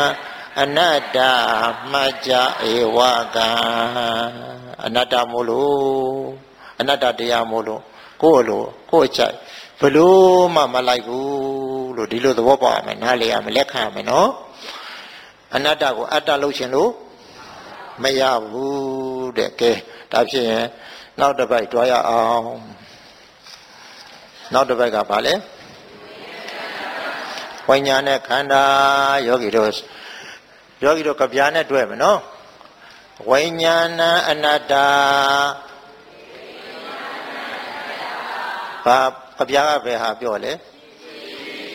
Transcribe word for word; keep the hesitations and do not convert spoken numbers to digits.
အနတ္တမှတ်ကြဧဝကံအနတ္တမို့လို့အနတ္တတရားမို့လို့ကိုယ်လိုကိုယ်ကြိုက်ဘလို့မှမလိုက်ဘူးလို့ဒီလိုသဘောပေါက်ရမယ်နားလည်ရမယ်လက်ခံရမယ်နော်အနတ္တကိုအတ္တလုပ်ခြင်းလို့မရဘူးတဲ့ကဲဒါဖြစ်ရင်နောက်တစ်ပိုက်တွားရအောင်နောက်တစ်ပိုက်ကဘာလဲဝိညာဉ်နဲ့ခန္ဓာယောဂီတို့ယောဂီတို့ကဗျာနဲ့တွဲမယ်နော်ဝိညာဏအနတ္တဘာကဗျာကဘယ်ဟာပြောလဲ